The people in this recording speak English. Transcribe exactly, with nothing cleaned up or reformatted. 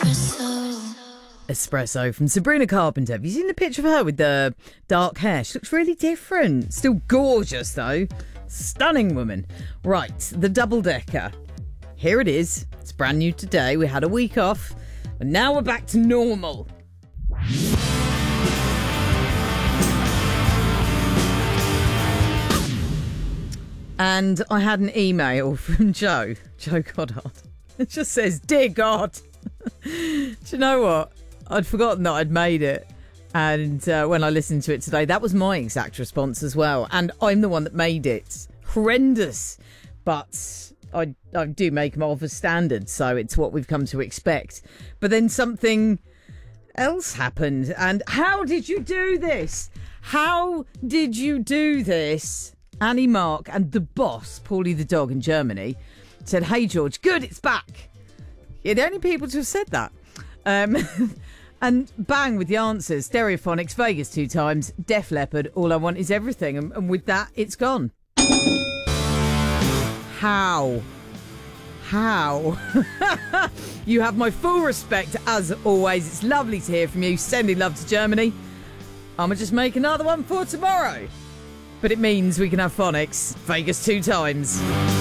Espresso from Sabrina Carpenter. Have you seen the picture of her with the dark hair? She looks really different. Still gorgeous, though. Stunning woman. Right, the double-decker. Here it is. It's brand new today. We had a week off, and now we're back to normal. And I had an email from Joe, Joe Goddard. It just says, "Dear God." Do you know what? I'd forgotten that I'd made it. And uh, when I listened to it today, that was my exact response as well. And I'm the one that made it. Horrendous. But I, I do make them of a standard, so it's what we've come to expect. But then something else happened. And how did you do this? How did you do this? Annie Mark and the boss, Paulie the dog in Germany, said, "Hey, George, good, it's back." You're the only people to have said that. Um, and bang with the answers. Stereophonics, Vegas two times, Def Leppard, All I Want Is Everything. And, and with that, it's gone. How? How? You have my full respect, as always. It's lovely to hear from you. Sending love to Germany. I'm going to just make another one for tomorrow. But it means we can have phonics. Vegas two times.